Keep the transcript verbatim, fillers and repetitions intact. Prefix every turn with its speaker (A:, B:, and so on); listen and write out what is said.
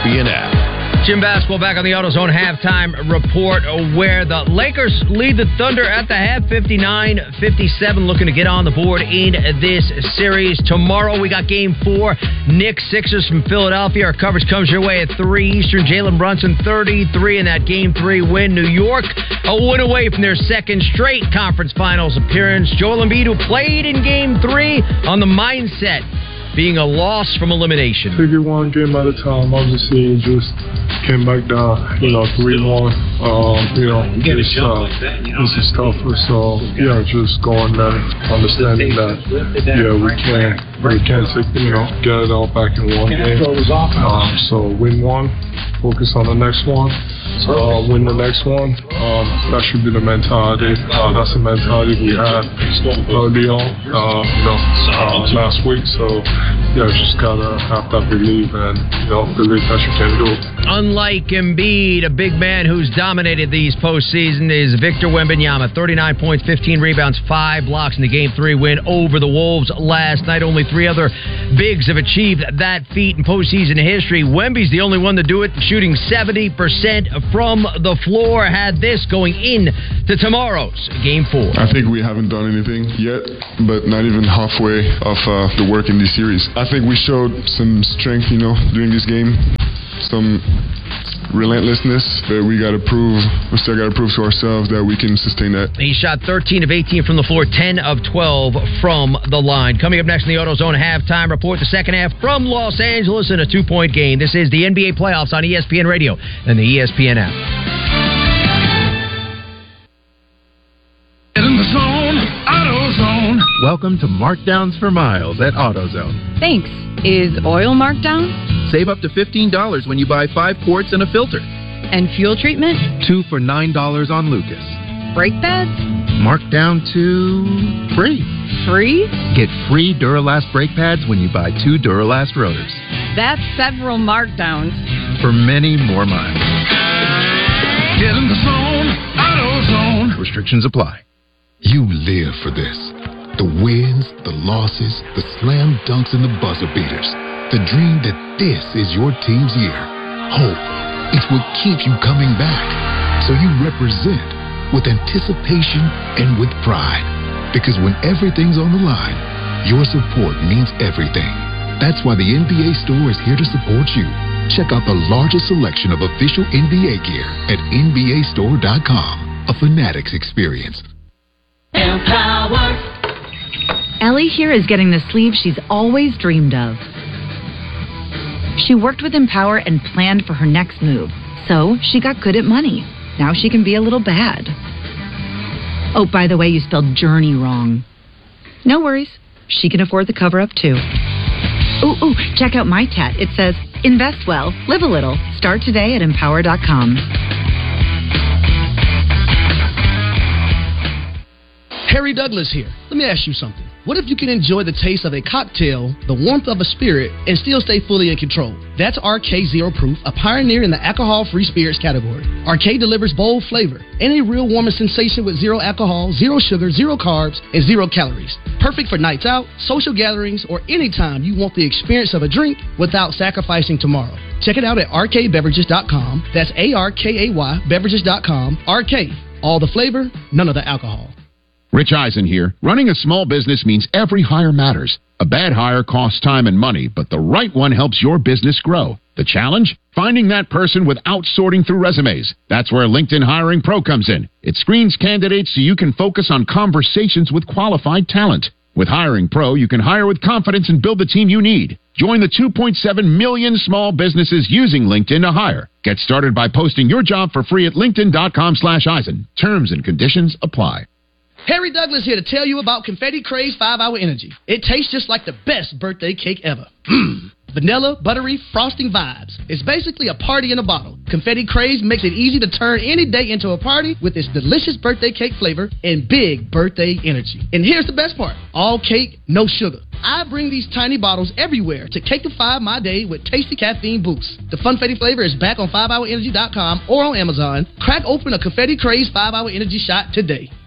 A: P N app.
B: Jim Basketball back on the AutoZone halftime report, where the Lakers lead the Thunder at the half, fifty-nine fifty-seven, looking to get on the board in this series. Tomorrow we got game four, Knicks Sixers from Philadelphia. Our coverage comes your way at three Eastern. Jalen Brunson, thirty-three in that game three win. New York, a win away from their second straight conference finals appearance. Joel Embiid, who played in game three, on the mindset being a loss from elimination.
C: Take it one game at a time. Obviously, just came back down, you know, three one. Um, you know, just, uh, this is tougher. So, yeah, just going there, understanding that, yeah, we can't, we can't take, you know, get it all back in one game. Um, so, win one, focus on the next one, uh, win the next one. Um, that should be the mentality. Uh, that's the mentality we had early on, uh, you know, uh, last week. So, yeah, just gotta have that belief and, you know, believe that you can do it.
B: Unlike Embiid, a big man who's dominated these postseason is Victor Wembanyama. thirty-nine points, fifteen rebounds, five blocks in the game three win over the Wolves last night. Only three other bigs have achieved that feat in postseason history. Wemby's the only one to do it, shooting seventy percent from the floor. Had this going in to tomorrow's game four.
D: I think we haven't done anything yet, but not even halfway of uh, the work in this series. I think we showed some strength, you know, during this game, some relentlessness that we got to prove. We still got to prove to ourselves that we can sustain that.
B: He shot thirteen of eighteen from the floor, ten of twelve from the line. Coming up next in the AutoZone halftime report, the second half from Los Angeles in a two-point game. This is the N B A playoffs on E S P N Radio and the E S P N app.
E: In the zone, AutoZone.
F: Welcome to Markdowns for Miles at AutoZone.
G: Thanks. Is oil marked down?
F: Save up to fifteen dollars when you buy five quarts and a filter.
G: And fuel treatment?
F: Two for nine dollars on Lucas.
G: Brake pads?
F: Marked down to free.
G: Free?
F: Get free Duralast brake pads when you buy two Duralast rotors.
G: That's several markdowns.
F: For many more miles.
E: Get in the zone, AutoZone.
F: Restrictions apply.
H: You live for this. The wins, the losses, the slam dunks, and the buzzer beaters. The dream that this is your team's year. Hope. It's what keeps you coming back. So you represent with anticipation and with pride. Because when everything's on the line, your support means everything. That's why the N B A store is here to support you. Check out the largest selection of official N B A gear at N B A store dot com. A Fanatics experience.
I: Empower.
J: Ellie here is getting the sleeve she's always dreamed of. She worked with Empower and planned for her next move, so she got good at money. Now she can be a little bad. Oh, by the way, you spelled journey wrong. No worries. She can afford the cover-up, too. Ooh, ooh, check out my tat. It says, invest well, live a little. Start today at empower dot com.
K: Harry Douglas here. Let me ask you something. What if you can enjoy the taste of a cocktail, the warmth of a spirit, and still stay fully in control? That's R K Zero Proof, a pioneer in the alcohol-free spirits category. R K delivers bold flavor and a real warming sensation with zero alcohol, zero sugar, zero carbs, and zero calories. Perfect for nights out, social gatherings, or any time you want the experience of a drink without sacrificing tomorrow. Check it out at R K beverages dot com. That's A R K A Y beverages dot com. R K, all the flavor, none of the alcohol.
L: Rich Eisen here. Running a small business means every hire matters. A bad hire costs time and money, but the right one helps your business grow. The challenge? Finding that person without sorting through resumes. That's where LinkedIn Hiring Pro comes in. It screens candidates so you can focus on conversations with qualified talent. With Hiring Pro, you can hire with confidence and build the team you need. Join the two point seven million small businesses using LinkedIn to hire. Get started by posting your job for free at linkedin dot com slash Eisen. Terms and conditions apply.
K: Harry Douglas here to tell you about Confetti Craze five hour Energy. It tastes just like the best birthday cake ever. Mmm. Vanilla, buttery, frosting vibes. It's basically a party in a bottle. Confetti Craze makes it easy to turn any day into a party with its delicious birthday cake flavor and big birthday energy. And here's the best part. All cake, no sugar. I bring these tiny bottles everywhere to cake-ify my day with tasty caffeine boosts. The Funfetti flavor is back on five hour energy dot com or on Amazon. Crack open a Confetti Craze five hour Energy shot today.